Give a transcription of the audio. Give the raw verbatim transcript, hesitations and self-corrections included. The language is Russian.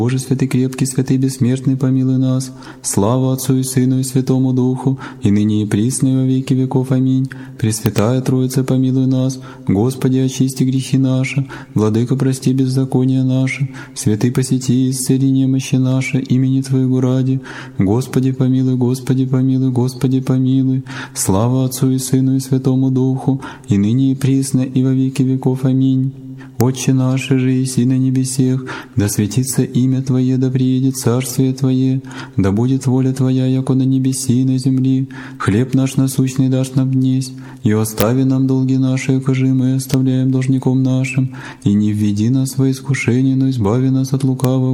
Боже святый, крепкий, святый, бессмертный, помилуй нас. Слава Отцу и Сыну и Святому Духу, и ныне и присно и во веки веков. Аминь. Пресвятая Троица, помилуй нас. Господи, очисти грехи наши. Владыка, прости беззакония наши. Святый, посети и исцели немощи наши, имени Твоего ради. Господи, помилуй, Господи, помилуй, Господи, помилуй. Слава Отцу и Сыну и Святому Духу, и ныне и присно и во веки веков. Аминь. Отче наш, же еси на небесех, да светится имя Твое, да приедет царствие Твое, да будет воля Твоя, яко на небеси и на земли. Хлеб наш насущный дашь нам днесь, и остави нам долги наши, якоже мы оставляем должником нашим, и не введи нас во искушение, но избави нас от лукавого.